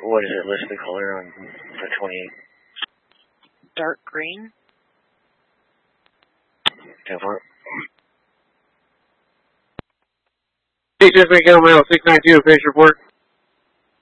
what is it, list the color on for 28? Dark green. 10-4. Station Miguel Mail 692, finish report.